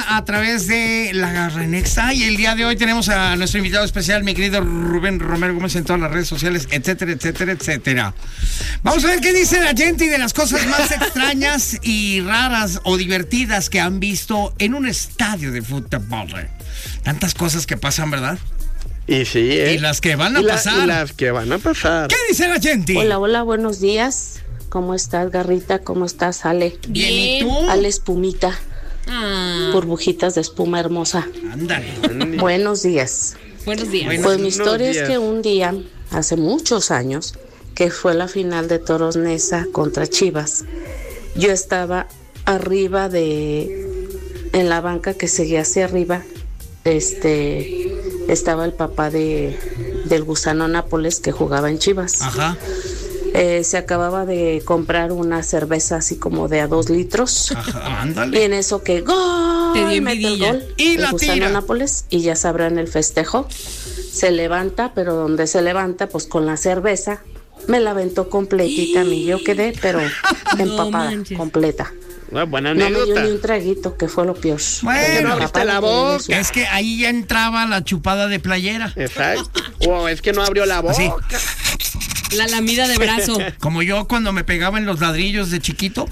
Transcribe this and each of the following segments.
a través de la Renexa. Y el día de hoy tenemos a nuestro invitado especial, mi querido Rubén Romero Gómez, en todas las redes sociales, etcétera, etcétera, etcétera. Vamos a ver qué dice la gente y de las cosas más extrañas y raras o divertidas que han visto en un estadio de fútbol. Tantas cosas que pasan, ¿verdad? Y sí, Y las que van a pasar. Y las que van a pasar. ¿Qué dice la gente? Hola, hola, buenos días. ¿Cómo estás, Garrita? ¿Cómo estás, Ale? Bien, ¿y tú? Ale Espumita. Burbujitas de espuma hermosa. Ándale. Buenos días. Buenos días. Pues mi historia es que un día, hace muchos años, que fue la final de Toros Neza contra Chivas, yo estaba arriba en la banca que seguía hacia arriba, estaba el papá del Gusano Nápoles que jugaba en Chivas. Ajá. Se acababa de comprar una cerveza así como de a 2 litros. Ajá, ándale. Y en eso que ¡gol! Te dio Mete el envidia. gol. Y el la Gusano tira. Nápoles, y ya sabrán el festejo. Se levanta, pero donde se levanta, pues con la cerveza, me la aventó completita a mí. Yo quedé, pero empapada, manches. completa. Buena No me dio anécdota. ni un traguito, que fue lo peor. Bueno, Porque mi no abriste papá la no tenía boca. su- Es que ahí ya entraba la chupada de playera. Exacto. Wow, es que no abrió la boca. Así. La lamida de brazo. Como yo cuando me pegaba en los ladrillos de chiquito.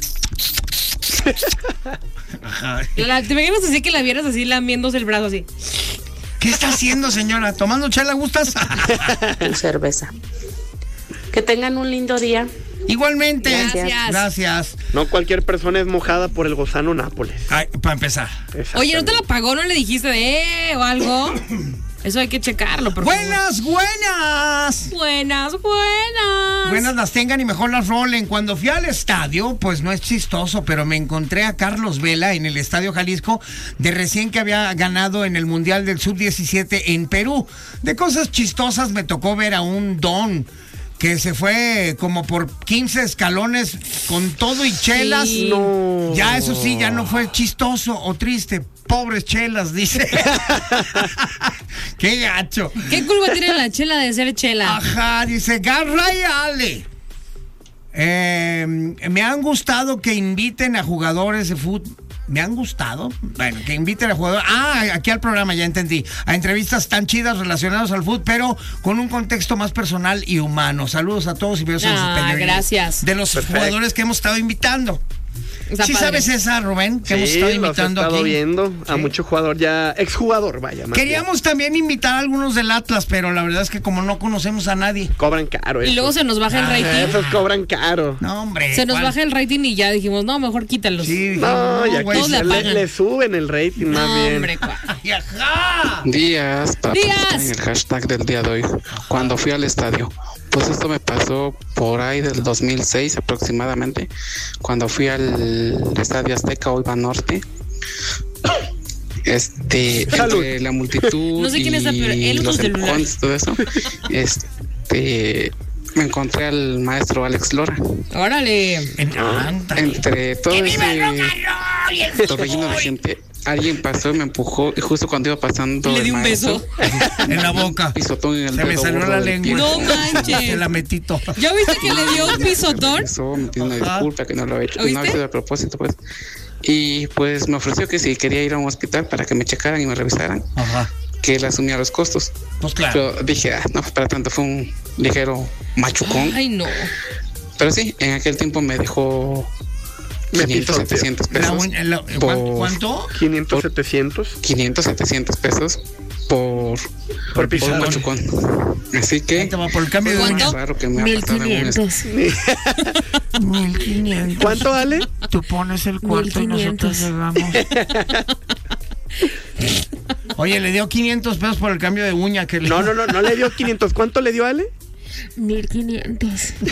Ajá. ¿Te imaginas así que la vieras así lamiéndose el brazo así? ¿Qué está haciendo, señora? ¿Tomando chela gustas? Con cerveza. Que tengan un lindo día. Igualmente. Gracias. Gracias. No cualquier persona es mojada por el Gusano Nápoles. Para empezar. Oye, ¿no te la pagó? ¿No le dijiste de o algo? Eso hay que checarlo, por favor. Buenas, buenas. Buenas. Buenas las tengan y mejor las rolen. Cuando fui al estadio, pues no es chistoso, pero me encontré a Carlos Vela en el Estadio Jalisco, de recién que había ganado en el Mundial del Sub-17 en Perú. De cosas chistosas me tocó ver a un don que se fue como por 15 escalones con todo y chelas. Sí. No. Ya eso sí, ya no fue chistoso o triste. Pobres chelas, dice. Qué gacho. ¿Qué culpa tiene la chela de ser chela? Ajá, dice Garra y Ale. Me han gustado que inviten a jugadores de fútbol. ¿Me han gustado? Bueno, que inviten a jugadores. Aquí al programa, ya entendí. A entrevistas tan chidas relacionadas al fútbol, pero con un contexto más personal y humano. Saludos a todos y besos en sus pequeños. Gracias. De los Perfecto. jugadores que hemos estado invitando. Está ¿Sí padre. sabes esa, Rubén? Que hemos Sí, estado los he invitando estado aquí. viendo a Sí. mucho jugador ya, exjugador, vaya. más Queríamos también invitar a algunos del Atlas, pero la verdad es que como no conocemos a nadie. bien. Cobran caro. Y luego se nos baja el rating. Esos cobran caro. No, hombre. Se nos ¿cuál? baja el rating y ya dijimos, no, mejor quítalos. Sí, No, y aquí güey. todos le apagan. le suben el rating más No, bien. hombre, Ay, ajá. Días para Días. participar en el hashtag del día de hoy, cuando fui al estadio. Pues esto me pasó por ahí del 2006 aproximadamente, cuando fui al Estadio Azteca, hoy Banorte. Salud. Entre la multitud No sé quién es, pero él usa los un celular. empujones, todo eso, me encontré al maestro Alex Lora. Órale. Entre todo ese torbellino de gente, alguien pasó y me empujó, y justo cuando iba pasando Le el di un maestro, beso. En la boca. pisotón en el Se me dedo salió gordo la del pie. lengua. No manches. Se la metito. ¿Ya viste que le dio un pisotón? Regresó, me pidió una disculpa que no lo había hecho, ¿Oíste? no había sido a propósito, pues. Y pues me ofreció que si quería ir a un hospital para que me checaran y me revisaran, Ajá. que él asumía los costos. Pues claro. Pero dije, no, para tanto, fue un ligero machucón. Ay, no. Pero sí, en aquel tiempo me dejó Me 500, pisoteó. 700 La pesos. uña- la- por- ¿Cuánto? 500, 700. 500, 700 pesos por un pisotón. machucón. Así que Ahí te va por el cambio de ¿Cuánto? uña. raro que me ha pasado en un 1500. ¿Cuánto vale? Tú pones el cuarto y 1500. nosotros llegamos. Oye, le dio 500 pesos por el cambio de uña que le... No le dio 500. ¿Cuánto le dio Ale? 1500.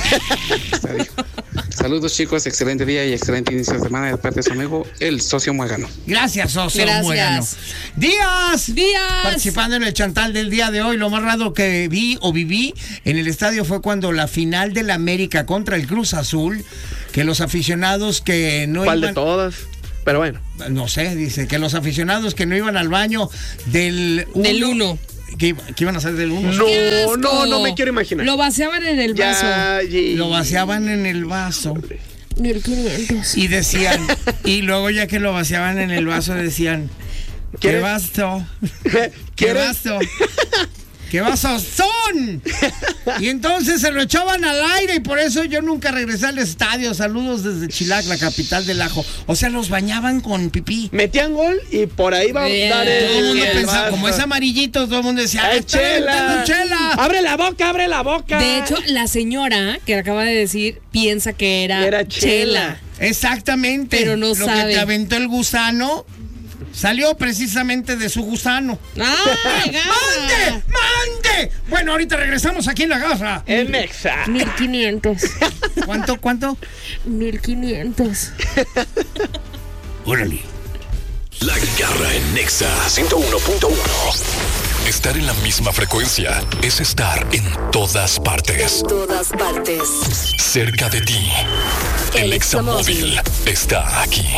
Saludos, chicos, excelente día y excelente inicio de semana de parte de su amigo, el socio Muégano. Gracias, socio. Gracias. Muégano. Díaz. Días. Participando en el chantal del día de hoy, lo más raro que vi o viví en el estadio fue cuando la final del América contra el Cruz Azul, que los aficionados que no ¿Cuál de iban... todas? Pero bueno. No sé, dice que los aficionados que no iban al baño del Del 1. ¿Qué iban a hacer del 1? No me quiero imaginar. Lo vaciaban en el vaso. Lo vaciaban en el vaso 1500. y decían, y luego ya que lo vaciaban en el vaso decían, ¿Qué vasto? ¿Qué vasto? ¡Qué vasos son! Y entonces se lo echaban al aire y por eso yo nunca regresé al estadio. Saludos desde Chilac, la capital del ajo. O sea, los bañaban con pipí. Metían gol y por ahí va a dar el... Todo el mundo pensaba, como es amarillito, todo el mundo decía, ¡ay, chela! ¡Chela! ¡Abre la boca, abre la boca! De hecho, la señora que acaba de decir piensa que era chela. Exactamente. Pero no sabe. Lo que te aventó el gusano salió precisamente de su gusano. ¡Ay, ¡Mande! ¡Mande! Bueno, ahorita regresamos aquí en la garra. En Nexa. 1500. ¿Cuánto? 1500. Órale. La garra en Nexa 101.1. Estar en la misma frecuencia es estar en todas partes. En todas partes. Cerca de ti. El Examóvil está aquí.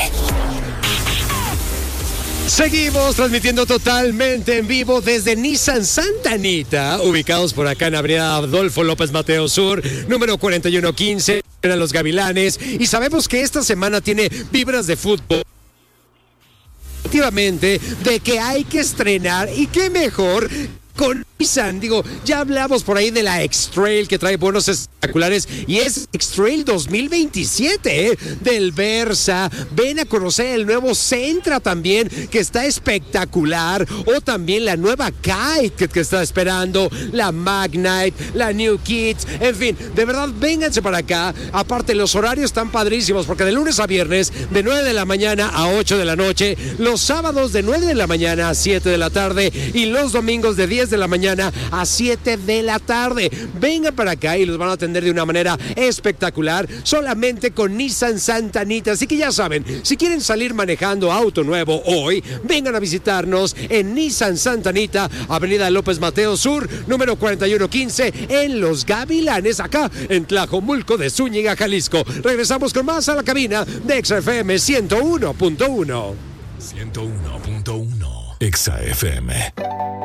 Seguimos transmitiendo totalmente en vivo desde Nissan Santa Anita, ubicados por acá en Avenida Adolfo López Mateo Sur, número 4115, en Los Gavilanes. Y sabemos que esta semana tiene vibras de fútbol. Efectivamente, de que hay que estrenar, y qué mejor con Nissan. Digo, ya hablamos por ahí de la X-Trail que trae bonos espectaculares y es X-Trail 2027, del Versa. Ven a conocer el nuevo Sentra también, que está espectacular, o también la nueva Kite que está esperando, la Magnite, la New Kids, en fin, de verdad, vénganse para acá. Aparte, los horarios están padrísimos porque de lunes a viernes, de 9 de la mañana a 8 de la noche, los sábados de 9 de la mañana a 7 de la tarde y los domingos de 10 de la mañana a 7 de la tarde. Vengan para acá y los van a atender de una manera espectacular, solamente con Nissan Santa Anita. Así que ya saben, si quieren salir manejando auto nuevo hoy, vengan a visitarnos en Nissan Santa Anita, Avenida López Mateo Sur, número 4115, en Los Gavilanes, acá en Tlajomulco de Zúñiga, Jalisco. Regresamos con más a la cabina de XFM 101.1. 101.1 XFM.